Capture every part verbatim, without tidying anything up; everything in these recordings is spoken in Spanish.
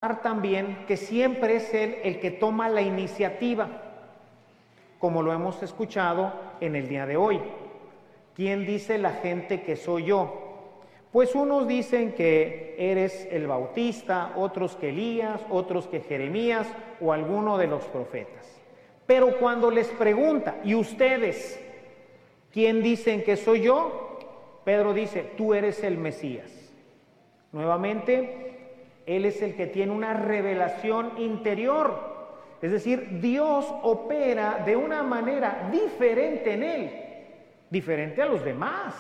también que siempre es Él el que toma la iniciativa, como lo hemos escuchado en el día de hoy. ¿Quién dice la gente que soy yo? Pues unos dicen que eres el Bautista, otros que Elías, otros que Jeremías o alguno de los profetas. Pero cuando les pregunta, ¿y ustedes quién dicen que soy yo? Pedro dice, tú eres el Mesías. Nuevamente, Él es el que tiene una revelación interior. Es decir, Dios opera de una manera diferente en Él, diferente a los demás.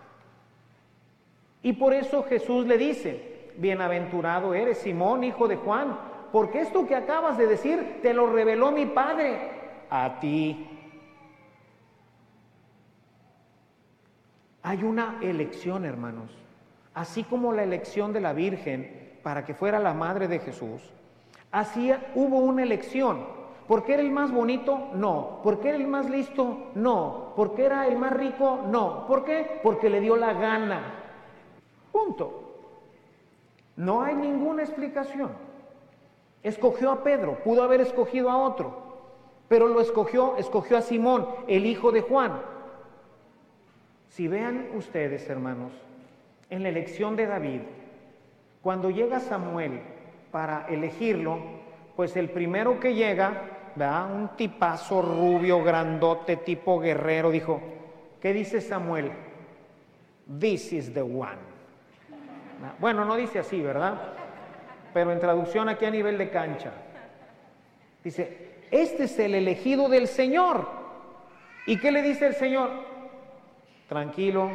Y por eso Jesús le dice, bienaventurado eres, Simón, hijo de Juan, porque esto que acabas de decir te lo reveló mi Padre a ti. Hay una elección, hermanos, así como la elección de la Virgen para que fuera la madre de Jesús, así hubo una elección. ¿Por qué era el más bonito? No. ¿Por qué era el más listo? No. ¿Por qué era el más rico? No. ¿Por qué? Porque le dio la gana. Punto. No hay ninguna explicación. Escogió a Pedro, pudo haber escogido a otro, pero lo escogió, escogió a Simón, el hijo de Juan. Si vean ustedes, hermanos, en la elección de David, cuando llega Samuel para elegirlo, pues el primero que llega, ¿verdad? Un tipazo rubio, grandote, tipo guerrero, dijo, ¿qué dice Samuel? This is the one. Bueno, no dice así, ¿verdad? Pero en traducción aquí a nivel de cancha. Dice, este es el elegido del Señor. ¿Y qué le dice el Señor? Tranquilo,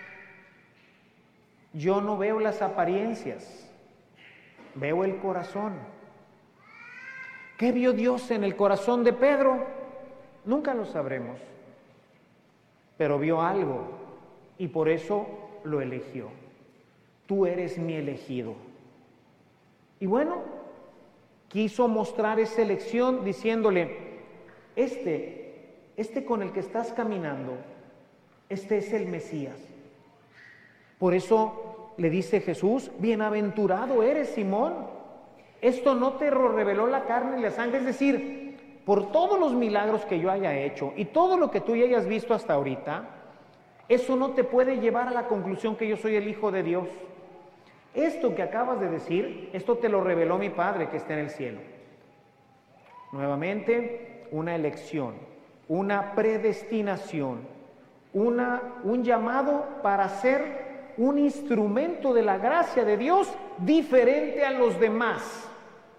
yo no veo las apariencias, veo el corazón. ¿Qué vio Dios en el corazón de Pedro? Nunca lo sabremos, pero vio algo y por eso lo eligió. Tú eres mi elegido. Y bueno, quiso mostrar esa elección diciéndole, este, este con el que estás caminando, este es el Mesías. Por eso le dice Jesús, bienaventurado eres, Simón. Esto no te lo reveló la carne y la sangre, es decir, por todos los milagros que yo haya hecho y todo lo que tú ya hayas visto hasta ahorita, eso no te puede llevar a la conclusión que yo soy el Hijo de Dios. Esto que acabas de decir, esto te lo reveló mi Padre que está en el cielo. Nuevamente, una elección, una predestinación, una, un llamado para ser un instrumento de la gracia de Dios diferente a los demás.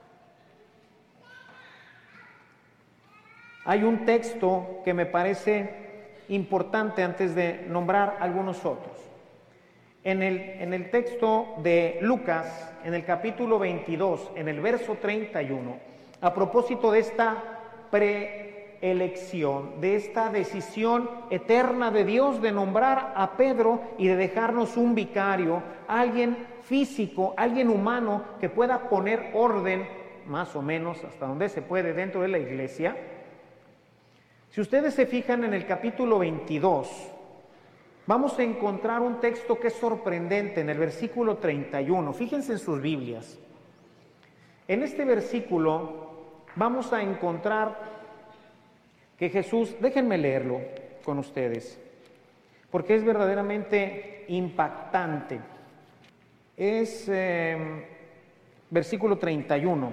Hay un texto que me parece importante antes de nombrar algunos otros. En el, en el texto de Lucas, en el capítulo veintidós, en el verso treinta y uno, a propósito de esta preelección, de esta decisión eterna de Dios de nombrar a Pedro y de dejarnos un vicario, alguien físico, alguien humano que pueda poner orden, más o menos hasta donde se puede dentro de la iglesia. Si ustedes se fijan en el capítulo veintidós, vamos a encontrar un texto que es sorprendente en el versículo treinta y uno. Fíjense en sus Biblias. En este versículo vamos a encontrar que Jesús, déjenme leerlo con ustedes, porque es verdaderamente impactante. Es eh, versículo treinta y uno.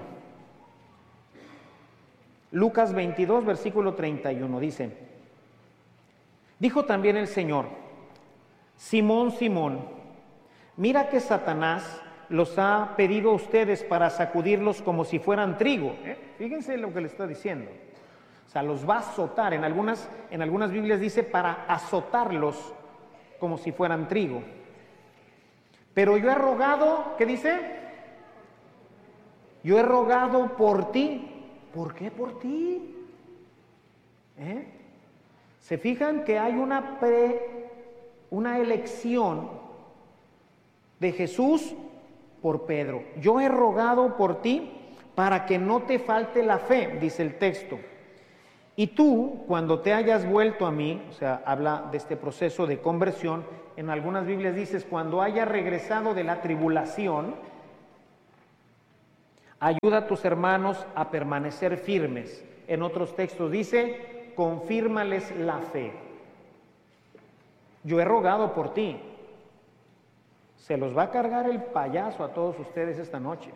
Lucas veintidós, versículo treinta y uno, dice, dijo también el Señor, Simón, Simón, mira que Satanás los ha pedido a ustedes para sacudirlos como si fueran trigo. ¿Eh? Fíjense lo que le está diciendo. O sea, los va a azotar. En algunas, en algunas Biblias dice para azotarlos como si fueran trigo. Pero yo he rogado, ¿qué dice? Yo he rogado por ti. ¿Por qué por ti? ¿Eh? ¿Se fijan que hay una pre... una elección de Jesús por Pedro? Yo he rogado por ti para que no te falte la fe, dice el texto. Y tú, cuando te hayas vuelto a mí, o sea, habla de este proceso de conversión, en algunas Biblias dices, cuando haya regresado de la tribulación, Ayuda a tus hermanos a permanecer firmes. En otros textos dice, confírmales la fe. Yo he rogado por ti. Se los va a cargar el payaso a todos ustedes esta noche.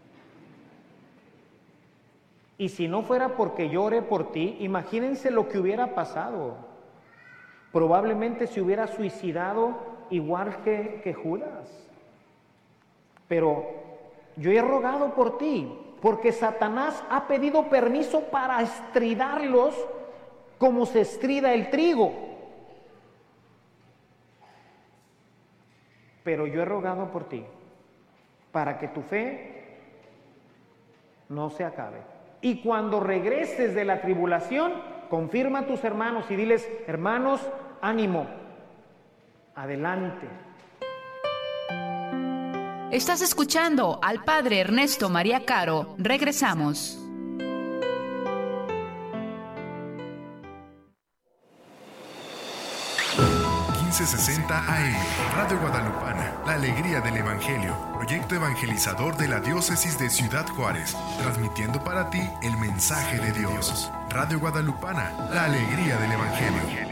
Y si no fuera porque yo oré por ti, imagínense lo que hubiera pasado. Probablemente se hubiera suicidado igual que, que Judas. Pero yo he rogado por ti, porque Satanás ha pedido permiso para estridarlos como se estrida el trigo. Pero yo he rogado por ti, para que tu fe no se acabe. Y cuando regreses de la tribulación, confirma a tus hermanos y diles, hermanos, ánimo, adelante. Estás escuchando al Padre Ernesto María Caro. Regresamos. quince sesenta A M, Radio Guadalupana, la alegría del Evangelio, proyecto evangelizador de la diócesis de Ciudad Juárez, transmitiendo para ti el mensaje de Dios. Radio Guadalupana, la alegría del Evangelio.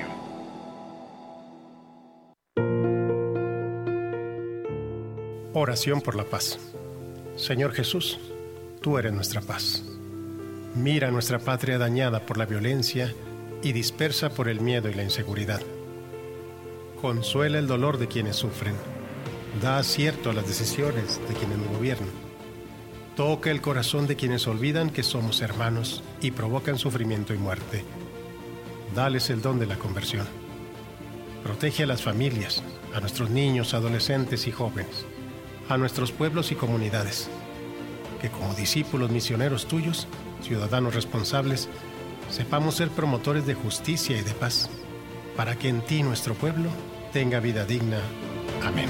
Oración por la paz. Señor Jesús, tú eres nuestra paz. Mira nuestra patria dañada por la violencia y dispersa por el miedo y la inseguridad. Consuela el dolor de quienes sufren. Da acierto a las decisiones de quienes nos gobiernan. Toca el corazón de quienes olvidan que somos hermanos y provocan sufrimiento y muerte. Dales el don de la conversión. Protege a las familias, a nuestros niños, adolescentes y jóvenes, a nuestros pueblos y comunidades. Que como discípulos misioneros tuyos, ciudadanos responsables, sepamos ser promotores de justicia y de paz, para que en ti nuestro pueblo tenga vida digna. Amén.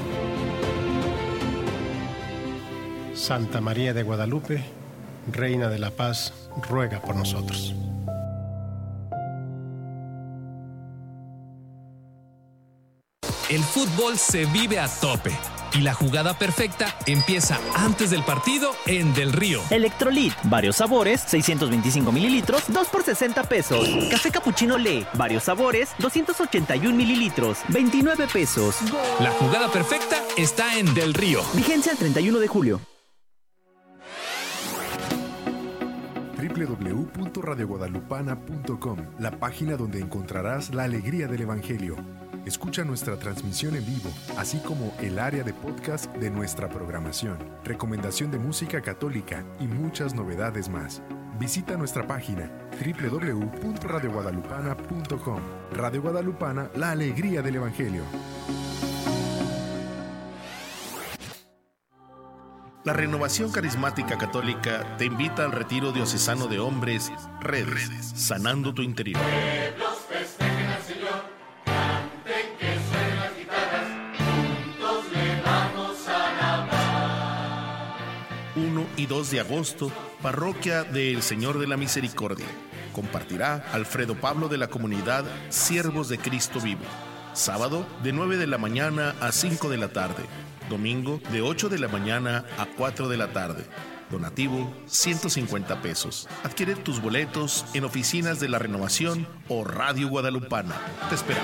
Santa María de Guadalupe, Reina de la Paz, ruega por nosotros. El fútbol se vive a tope y la jugada perfecta empieza antes del partido en Del Río. Electrolit, varios sabores, seiscientos veinticinco mililitros, dos por sesenta pesos. Café Capuchino Le, varios sabores, doscientos ochenta y un mililitros, veintinueve pesos. La jugada perfecta está en Del Río. Vigencia el treinta y uno de julio. doble u doble u doble u punto radio guadalupana punto com, la página donde encontrarás la alegría del Evangelio. Escucha nuestra transmisión en vivo, así como el área de podcast de nuestra programación, recomendación de música católica y muchas novedades más. Visita nuestra página doble u doble u doble u punto radio guadalupana punto com. Radio Guadalupana, la alegría del Evangelio. La Renovación Carismática Católica te invita al Retiro Diocesano de Hombres, Redes, Sanando tu Interior. uno y dos de agosto, Parroquia del Señor de la Misericordia. Compartirá Alfredo Pablo de la comunidad Siervos de Cristo Vivo. Sábado, de nueve de la mañana a cinco de la tarde. Domingo, de ocho de la mañana a cuatro de la tarde. Donativo, ciento cincuenta pesos. Adquiere tus boletos en oficinas de la Renovación o Radio Guadalupana. Te esperamos.